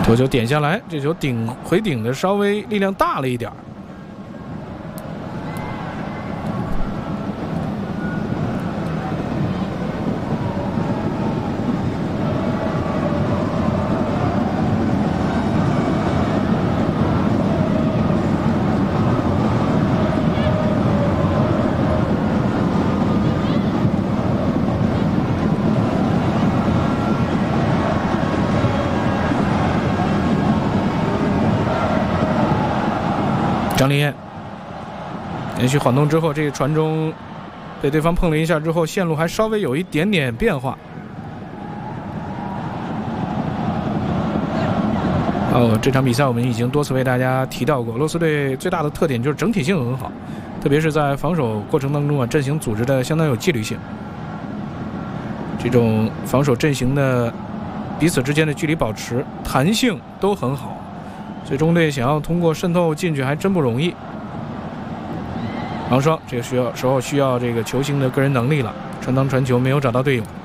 头球点下来，这球回顶的稍微力量大了一点。张林彦连续晃动之后，这个传中被对方碰了一下之后，线路还稍微有一点点变化。这场比赛我们已经多次为大家提到过，俄罗斯队最大的特点就是整体性很好，特别是在防守过程当中阵型组织的相当有纪律性。这种防守阵型的彼此之间的距离保持、弹性都很好。所以中队想要通过渗透进去还真不容易。王霜这个时候需要这个球星的个人能力了，传球没有找到队友。